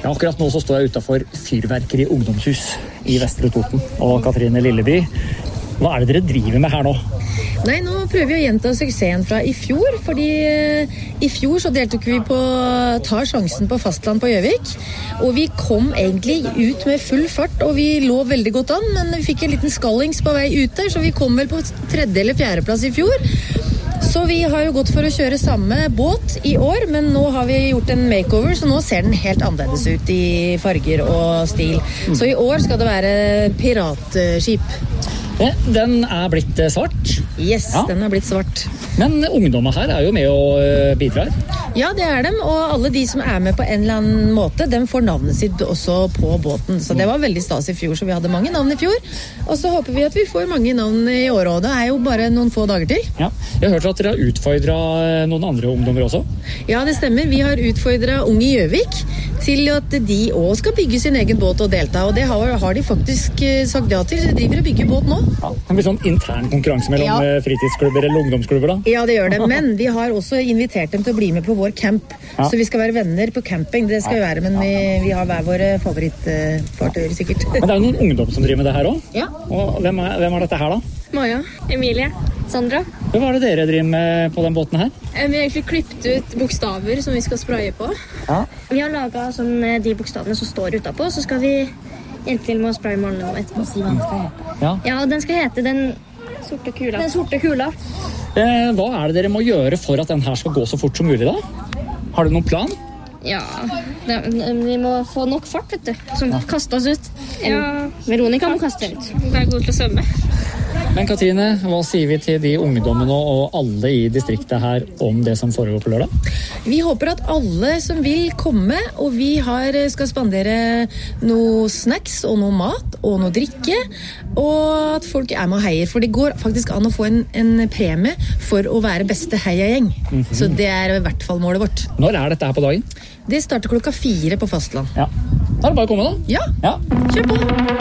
Ja, akkurat nå så står jeg utenfor Fyrverkeri ungdomshus i Vestre Toten og Katrine Lilleby. Hva er det dere driver med her nå? Nei, nå prøver vi å gjenta suksessen fra i fjor, fordi i fjor så deltok vi på Ta sjansen på fastland på Gjøvik, og vi kom egentlig ut med full fart, og vi lå veldig godt an, men vi fikk en liten skallings på vei ut der, så vi kom vel på 3. eller 4. plass i fjor. Så vi har jo gått for å kjøre samme båt i år, men nå har vi gjort en makeover, så nå ser den helt annerledes ut i farger og stil. Så i år skal det være piratskip. Den er blitt svart. Yes, ja. Den er blitt svart. Men ungdommer her er jo med og bidrar. Ja, det er dem, og alle de som er med på en eller annen måte, de får navnet sitt også på båten. Så det var veldig stas i fjor, så vi hadde mange navn i fjor. Og så håper vi at vi får mange navn i år, og det er jo bare noen få dager til. Ja, jeg har hørt at dere har utfordret noen andre ungdommer også. Ja, det stemmer. Vi har utfordret Unge Gjøvik til at de også skal bygge sin egen båt og delta, og det har de faktisk sagt ja til. De driver og bygger båt nå. Ja, det blir sånn intern konkurranse mellom fritidsklubber eller ungdomsklubber da? Ja, det gjør det, men vi har også invitert dem til å bli med på vår camp. Ja. Så vi skal være venner på camping, det skal vi være, men vi har hver våre favorittfartøyer sikkert. Men det er jo noen ungdom som driver med det her også. Ja. Og hvem er dette her da? Maja, Emilie, Sandra. Hva er det dere driver med på den båten her? Vi har egentlig klippet ut bokstaver som vi skal spraye på. Ja. Vi har laget de bokstavene som står utenpå, så skal vi hjelpe til med å spraye målene og etterpå si hva den skal hete. Ja. Ja, den skal hete Den sorte kula. Hva er det dere må gjøre for at den her skal gå så fort som mulig da? Har du noen plan? Ja, vi må få nok fart, vet du, som kaster oss ut. Ja. Veronica må kaste ut. Det er god til å svømme. Men Katrine, hva sier vi til de ungdommene og alle i distriktet her om det som foregår på lørdag? Vi håper at alle som vil komme, og vi skal spandere noe snacks og noe mat og noe drikke, og at folk er med og heier, for det går faktisk an å få en premie for å være beste heiagjeng. Så det er i hvert fall målet vårt. Når er dette her på dagen? Det starter 4:00 på fastland. Ja. Da er det bare å komme da. Ja. Kjør på!